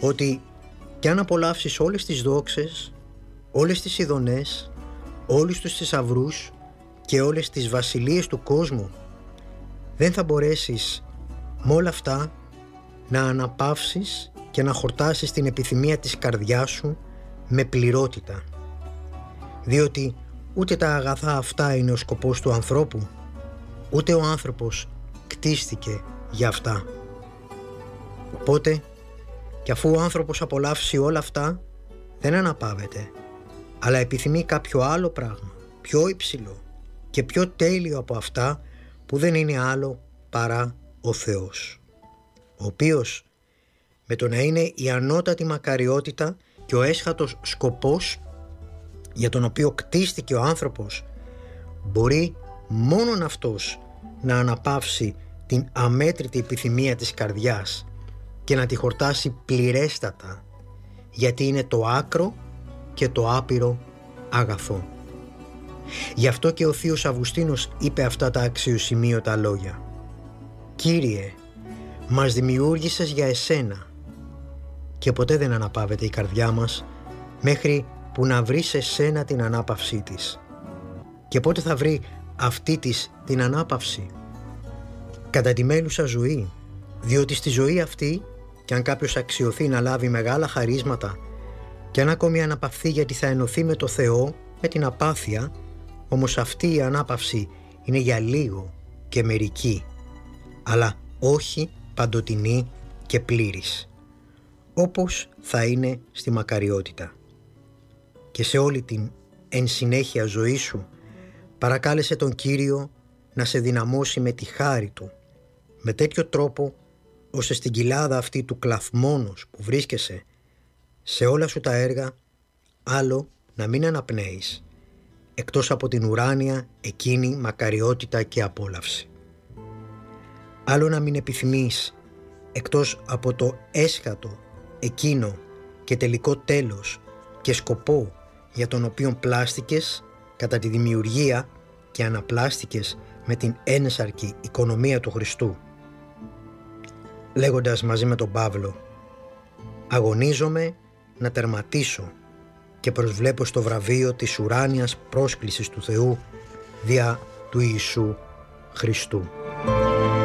ότι κι αν απολαύσεις όλες τις δόξες, όλες τις ειδονές, όλους τους θησαυρούς και όλες τις βασιλείες του κόσμου, δεν θα μπορέσεις με όλα αυτά να αναπαύσεις και να χορτάσεις την επιθυμία της καρδιάς σου με πληρότητα. Διότι ούτε τα αγαθά αυτά είναι ο σκοπός του ανθρώπου, ούτε ο άνθρωπος κτίστηκε για αυτά. Οπότε, κι αφού ο άνθρωπος απολαύσει όλα αυτά, δεν αναπαύεται, αλλά επιθυμεί κάποιο άλλο πράγμα, πιο υψηλό και πιο τέλειο από αυτά, που δεν είναι άλλο παρά ο Θεός, ο οποίος με το να είναι η ανώτατη μακαριότητα και ο έσχατος σκοπός για τον οποίο κτίστηκε ο άνθρωπος, μπορεί μόνον αυτός να αναπαύσει την αμέτρητη επιθυμία της καρδιάς και να τη χορτάσει πληρέστατα, γιατί είναι το άκρο και το άπειρο αγαθό. Γι' αυτό και ο Θείος Αυγουστίνος είπε αυτά τα αξιοσημείωτα λόγια: «Κύριε, μας δημιούργησες για εσένα», και ποτέ δεν αναπαύεται η καρδιά μας μέχρι που να βρει σε σένα την ανάπαυσή της. Και πότε θα βρει αυτή της την ανάπαυση? Κατά τη μέλουσα ζωή, διότι στη ζωή αυτή, κι αν κάποιος αξιωθεί να λάβει μεγάλα χαρίσματα και αν ακόμη αναπαυθεί γιατί θα ενωθεί με το Θεό, με την απάθεια, όμως αυτή η ανάπαυση είναι για λίγο και μερική, αλλά όχι παντοτινή και πλήρης, όπως θα είναι στη μακαριότητα. Και σε όλη την εν συνέχεια ζωή σου, παρακάλεσε τον Κύριο να σε δυναμώσει με τη χάρη Του, με τέτοιο τρόπο ώστε στην κοιλάδα αυτή του κλαθμόνος που βρίσκεσαι, σε όλα σου τα έργα, άλλο να μην αναπνέεις, εκτός από την ουράνια εκείνη μακαριότητα και απόλαυση. Άλλο να μην επιθυμείς, εκτός από το έσχατο εκείνο και τελικό τέλος και σκοπό για τον οποίον πλάστηκες κατά τη δημιουργία και αναπλάστηκες με την ένσαρκη οικονομία του Χριστού, λέγοντας μαζί με τον Παύλο: «Αγωνίζομαι να τερματίσω και προσβλέπω στο βραβείο της ουράνιας πρόσκλησης του Θεού δια του Ιησού Χριστού».